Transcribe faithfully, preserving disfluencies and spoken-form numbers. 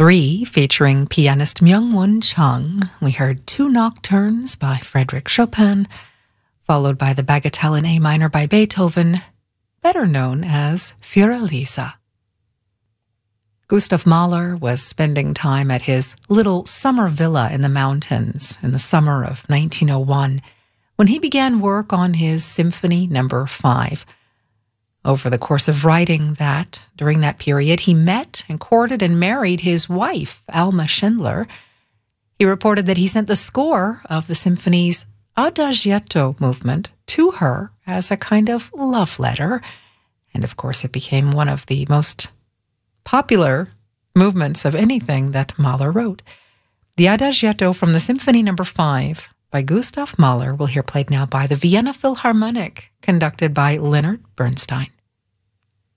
three, featuring pianist Myung-Whun Chung, we heard two nocturnes by Frédéric Chopin, followed by the Bagatelle in A minor by Beethoven, better known as Fiordalisa. Gustav Mahler was spending time at his little summer villa in the mountains in the summer of nineteen oh one when he began work on his Symphony Number five. Over the course of writing that, during that period, he met and courted and married his wife, Alma Schindler. He reported that he sent the score of the symphony's Adagietto movement to her as a kind of love letter. And of course, it became one of the most popular movements of anything that Mahler wrote. The Adagietto from the Symphony Number five by Gustav Mahler we'll hear played now by the Vienna Philharmonic, conducted by Leonard Bernstein.